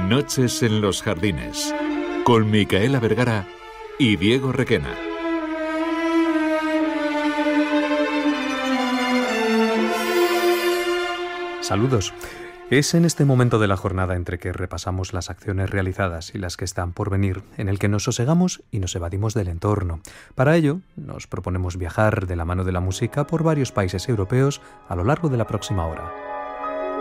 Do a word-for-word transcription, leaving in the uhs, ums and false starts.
Noches en los Jardines, con Micaela Vergara y Diego Requena. Saludos. Es en este momento de la jornada entre que repasamos las acciones realizadas y las que están por venir, en el que nos sosegamos y nos evadimos del entorno. Para ello, nos proponemos viajar de la mano de la música por varios países europeos a lo largo de la próxima hora.